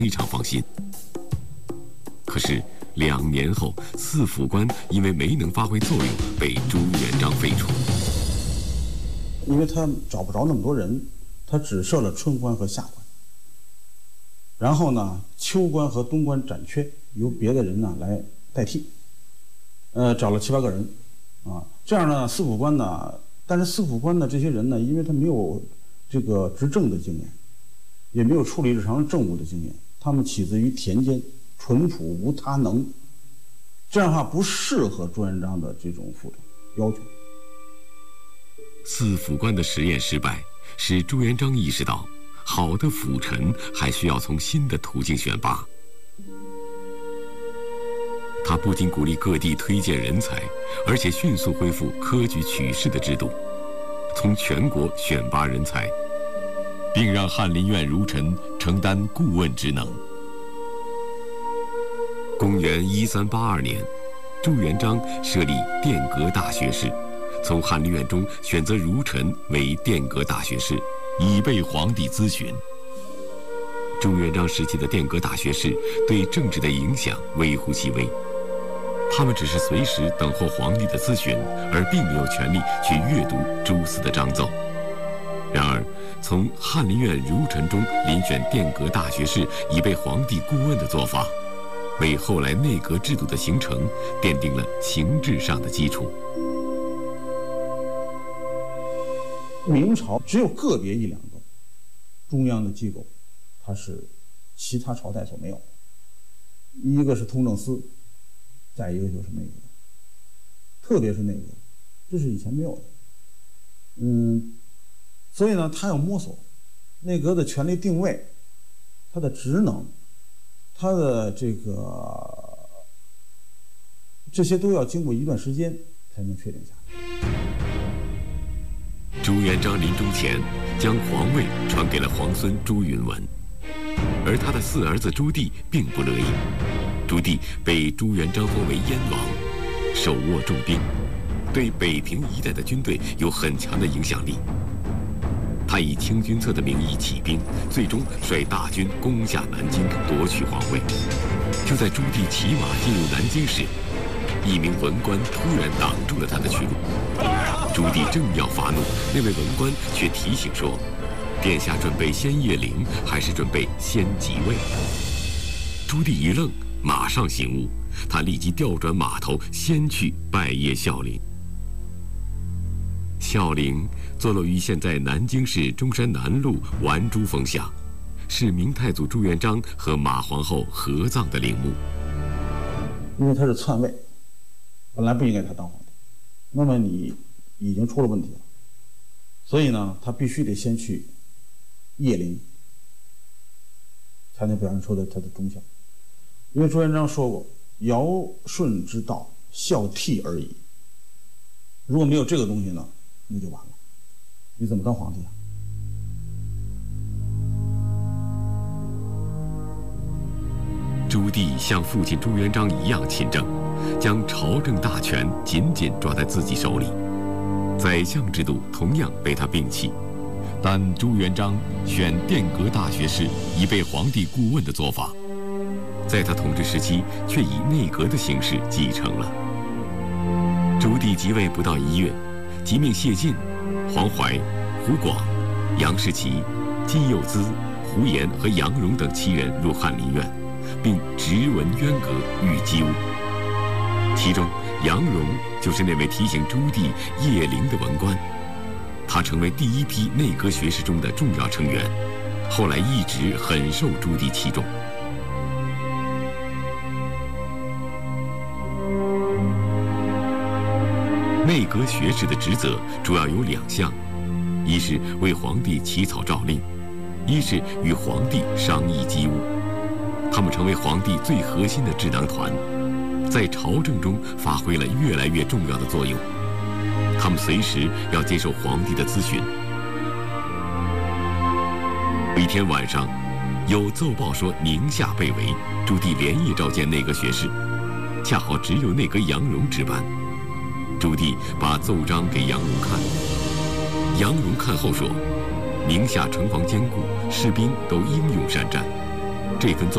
非常放心。可是2年后，四府官因为没能发挥作用，被朱元璋废除。 因为他找不着那么多人，他只设了春官和夏官。然后呢，秋官和冬官暂缺，由别的人呢来代替。找了7、8个人，啊，这样呢，四府官呢，但是四府官的这些人呢，因为他没有这个执政的经验，也没有处理日常政务的经验，他们起自于田间，淳朴无他能，这样的话不适合朱元璋的这种副要求。 四府官的实验失败，使朱元璋意识到，好的辅臣还需要从新的途径选拔。他不仅鼓励各地推荐人才，而且迅速恢复科举取士的制度，从全国选拔人才，并让翰林院儒臣承担顾问职能。公元1382年，朱元璋设立殿阁大学士，从翰林院中选择儒臣为殿阁大学士，以备皇帝咨询。朱元璋时期的殿阁大学士对政治的影响微乎其微，他们只是随时等候皇帝的咨询，而并没有权利去阅读诸司的章奏。然而，从翰林院儒臣中遴选殿阁大学士以备皇帝顾问的做法，为后来内阁制度的形成奠定了形制上的基础。 明朝只有个别1、2个中央的机构，它是其他朝代所没有的。一个是通政司，再一个就是内阁，特别是内阁，这是以前没有的。所以呢，他要摸索内阁的权力定位，它的职能，它的这些都要经过一段时间才能确定下来。 朱元璋临终前将皇位传给了皇孙朱允炆，而他的4儿子朱棣并不乐意。朱棣被朱元璋封为燕王，手握重兵，对北平一带的军队有很强的影响力。他以清君侧的名义起兵，最终率大军攻下南京，夺取皇位。就在朱棣骑马进入南京时，一名文官突然挡住了他的去路。朱棣正要发怒，那位文官却提醒说：“殿下准备先谒陵，还是准备先即位？”朱棣一愣，马上醒悟，他立即调转马头，先去拜谒孝陵。孝陵坐落于现在南京市中山南路顽珠峰下，是明太祖朱元璋和马皇后合葬的陵墓。 因为他是篡位，本来不应该他当皇帝，那么你已经出了问题了，所以呢，他必须得先去谒陵，才能表现出他的忠孝。因为朱元璋说过：“尧舜之道，孝悌而已。”如果没有这个东西呢，那就完了，你怎么当皇帝啊？ 朱棣像父亲朱元璋一样亲政，将朝政大权紧紧抓在自己手里。宰相制度同样被他摒弃，但朱元璋选殿阁大学士以备皇帝顾问的做法，在他统治时期却以内阁的形式继承了。朱棣即位不到1月，即命谢晋、黄怀、胡广、杨士奇、金幼滋、胡延和杨荣等7人入翰林院，并直文渊阁谕机务。其中杨荣就是那位提醒朱棣谒陵的文官，他成为第一批内阁学士中的重要成员，后来一直很受朱棣器重。内阁学士的职责主要有2项，一是为皇帝起草诏令，一是与皇帝商议机务。他们成为皇帝最核心的智囊团，在朝政中发挥了越来越重要的作用。他们随时要接受皇帝的咨询。一天晚上，有奏报说宁夏被围，朱棣连夜召见内阁学士，恰好只有内阁杨荣值班。朱棣把奏章给杨荣看，杨荣看后说：“宁夏城防坚固，士兵都英勇善战， 这份